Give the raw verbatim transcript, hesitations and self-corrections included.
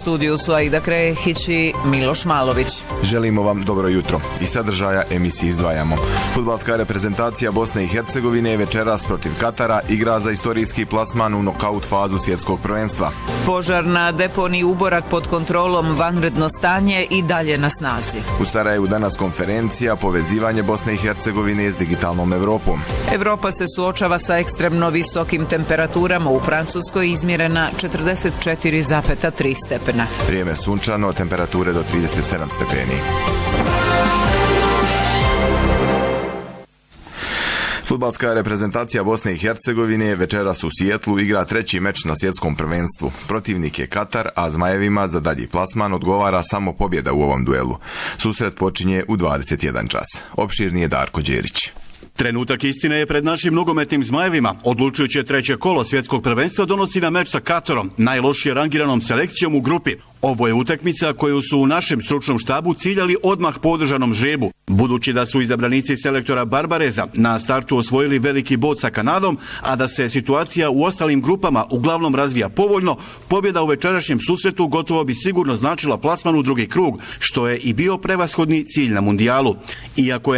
studiju su Aida Krehić i Miloš Malović. Želimo vam dobro jutro. Iz sadržaja emisije izdvajamo. Fudbalska reprezentacija Bosne i Hercegovine večeras protiv Katara igra za istorijski plasman u nokaut fazu svjetskog prvenstva. Požar na deponiji Uborak pod kontrolom, vanredno stanje i dalje na snazi. U Sarajevu danas konferencija povezivanje Bosne i Hercegovine s digitalnom Evropom. Evropa se suočava sa ekstremno visokim temperaturama. U Francuskoj izmjerena četrdeset četiri zarez tri stepena. Vrijeme sunčano, temperature do trideset sedam stepeni. Fudbalska reprezentacija Bosne i Hercegovine večeras u Sijetlu igra treći meč na svjetskom prvenstvu. Protivnik je Katar, a Zmajevima za dalji plasman odgovara samo pobjeda u ovom duelu. Susret počinje u dvadeset jedan čas. Opširni je Darko Đerić. Trenutak istine je pred našim nogometnim Zmajevima. Odlučujuće treće kolo svjetskog prvenstva donosi na meč sa Katarom, najlošije rangiranom selekcijom u grupi. Ovo je utakmica koju su u našem stručnom štabu ciljali odmah po održanom žrebu. Budući da su izabranici selektora Barbareza na startu osvojili veliki bod sa Kanadom, a da se situacija u ostalim grupama uglavnom razvija povoljno, pobjeda u večerašnjem susretu gotovo bi sigurno značila plasman u drugi krug, što je i bio prevashodni cilj na mundijalu. Iako je